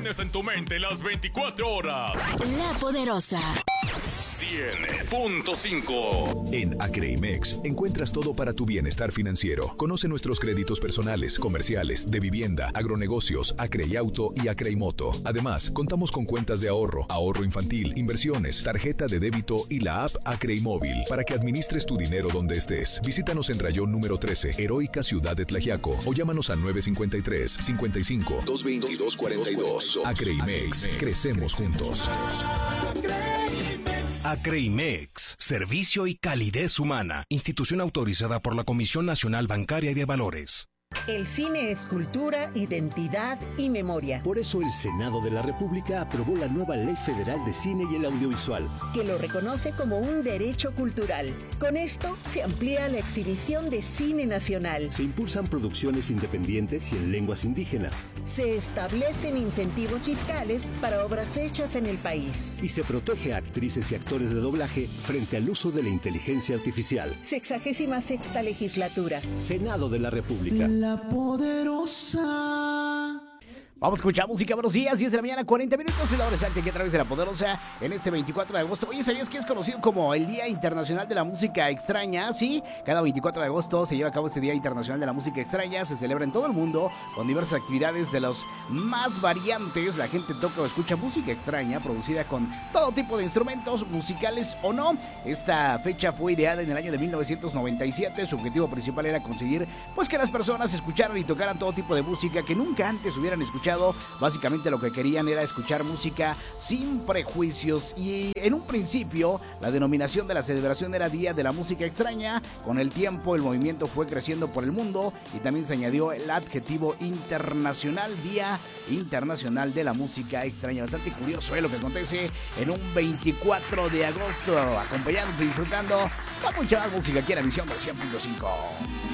tienes en tu mente las 24 horas. La Poderosa. 100.5. En Acreimex encuentras todo para tu bienestar financiero. Conoce nuestros créditos personales, comerciales, de vivienda, agronegocios, Acreiauto y Acreimoto. Además, contamos con cuentas de ahorro, ahorro infantil, inversiones, tarjeta de débito y la app Acreimóvil para que administres tu dinero donde estés. Visítanos en Rayón número 13, Heroica Ciudad de Tlaxiaco, o llámanos al 953-55-222-42. Acreimex, crecemos juntos. Acreimex, servicio y calidez humana. Institución autorizada por la Comisión Nacional Bancaria y de Valores. El cine es cultura, identidad y memoria. Por eso el Senado de la República aprobó la nueva Ley Federal de Cine y el Audiovisual, que lo reconoce como un derecho cultural. Con esto se amplía la exhibición de cine nacional. Se impulsan producciones independientes y en lenguas indígenas. Se establecen incentivos fiscales para obras hechas en el país. Y se protege a actrices y actores de doblaje frente al uso de la inteligencia artificial. 66ª legislatura. Senado de la República. La Poderosa. Vamos a escuchar música, buenos días, 10 de la mañana, 40 minutos, y la hora exacta aquí a través de La Poderosa en este 24 de agosto. Oye, ¿sabías que es conocido como el Día Internacional de la Música Extraña? Sí, cada 24 de agosto se lleva a cabo este Día Internacional de la Música Extraña, se celebra en todo el mundo con diversas actividades de los más variantes. La gente toca o escucha música extraña producida con todo tipo de instrumentos, musicales o no. Esta fecha fue ideada en el año de 1997, su objetivo principal era conseguir pues que las personas escucharan y tocaran todo tipo de música que nunca antes hubieran escuchado. Básicamente lo que querían era escuchar música sin prejuicios, y en un principio la denominación de la celebración era Día de la Música Extraña. Con el tiempo el movimiento fue creciendo por el mundo y también se añadió el adjetivo internacional, Día Internacional de la Música Extraña. Bastante curioso lo que acontece en un 24 de agosto, acompañándote y disfrutando con mucha más música aquí en la emisión del 100.5.